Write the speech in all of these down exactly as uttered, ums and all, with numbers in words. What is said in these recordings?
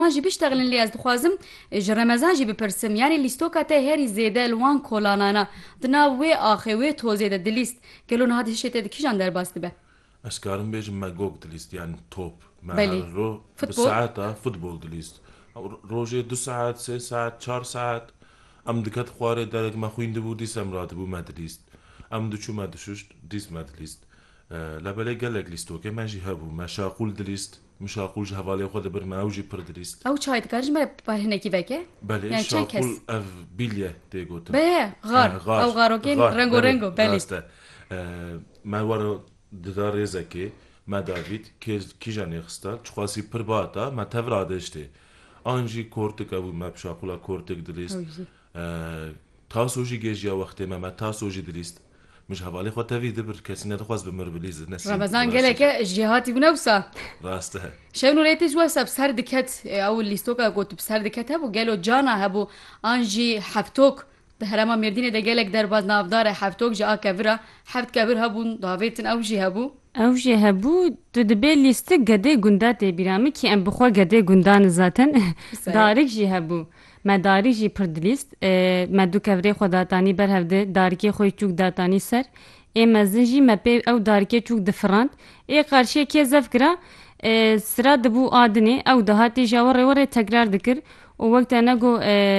جی بيشتغلن لي از دخوازم ج رمضان جی بپرسم یعنی لیستوکا ته هری زیده الوان کولانانا دنا وی آخه وی توزی ده دلیست گلون هادی شته دکیجان در باست به اسكارم بيجي ما جوج دليست يعني توب ما بلي رو فوتبول بساعات فوتبول دليست روجي دو ساعات سه ساعات چهار ساعات ام دكت خواري درك ما خوين دبو ديس ام رات بو ما دليست ام دو شو ما دشوش ديس ما دليست لا بلي قالك ليستو كما جي هبو ما شاقول دليست مش هقول جهوالي خود بر ما اوجي پر دليست او چای دکارج ما پر هنکی وکه بلي يعني چند شاقول کس اف بيليه تي قوتم به غار غار او غاروكين غار رنگو بلي رنگو بلي راسته ما ورا ددار رزكي ما داوید که کیجانی خسته چخواسی پر باتا ما تفرع داشته آنجی کورتک ابو ما بشاقولا کورتک دلیست تاسوجی گیجیا وقتی ما ما تاسوجی دلیست مش حوالی خود تفید بر کسی ندخواست بمر بلیز نسیم رمضان گله که جهاتی بنوسا راسته شنو ريتج واسب سر دكت او الليستوكا قلت بسر دكت هبو قالوا جانا هبو انجي حفتوك هرما مردين ده قالك درباز نافدار حفتوك جا كبرا حفت كبر هبو دافيتن اوجي هبو اوجي هبو تو دبي لیست گده گندات بیرامی که ام بخوا گده گندان زاتن دارک جی هبو ما داری جی پر دلیست ما دو کفره خوداتانی بر هفده دارکی خوی چوک داتانی سر ای مزن جی ما پی او دارکی چوک دفراند ای قارشی که زفکرا سرا دبو آدنه او دهاتی جاور ور تکرار دکر و وقت انا گو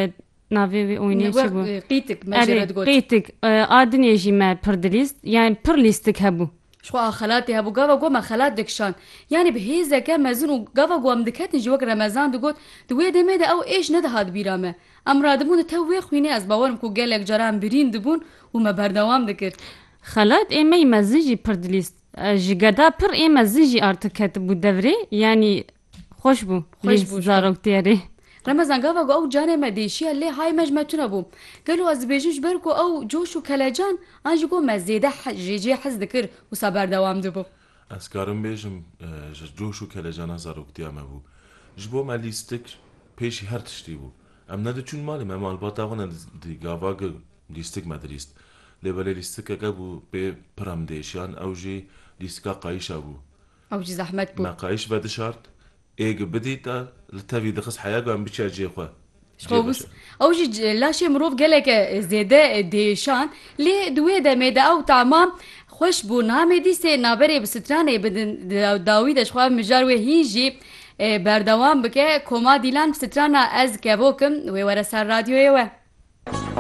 ناوی اوینه چی بو قیتک مجرد گوت قیتک آدنه جی ما پر دلیست یعنی پر لیستک هبو شو خالاتي هبو قاوا قوما خالات دكشان يعني بهيزا كان مزون وقاوا قوام دكاتني جوك رمضان دقوت دوي دميدا او ايش ندهاد بيرامه امرا دبون توي خويني از باورم كو قالك جرام برين دبون وما بردوام دكر خالات ايمي مزيجي پردليست جگدا پر اي مزيجي ارتكت بو دوري يعني خوش بو خوش بو زاروكتيري رمضان قاوا قو او جاني مديشي اللي هاي مجمتنا بو قالوا از بيجوش بركو او جوشو كلاجان انجي قو مزيده جيجي حز دكر وصبر دوام دبو اسكارم بيجم جوشو كلاجان زاروكتيا ما بو جبو ما ليستك بيشي هر تشتي بو ام ندو چون مالي ما مال باتا دي قاوا ليستك مدريست لبالي ليستك قابو بي برام ديشان او جي ليستكا قايشا بو او جي زحمت بو ما قايش بدا شارت ايق بديتا لتافي دخص حياقو ام بيشار جي خوا شخوبس او جي لاشي مروف قالك زيادة ديشان لي دوي دا ميدا او تعمام خوش بو نامي دي سي نابري بستراني بدن داوي دا شخواب مجاروي هيجي بردوام بكي كوما ديلان بسترانا از كابوكم وي ورسال راديو ايوه